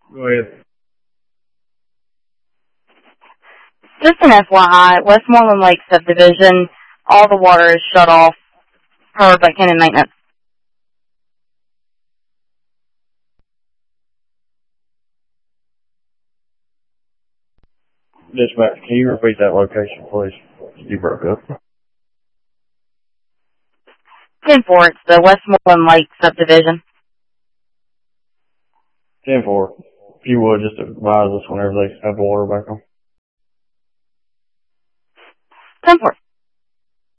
Go ahead. Just an FYI, Westmoreland Lake subdivision, all the water is shut off per Buchanan Maintenance. Dispatch, can you repeat that location, please? You broke up. 10-4, it's the Westmoreland Lake subdivision. 10-4. If you would, just advise us whenever they have the water back on. 10-4.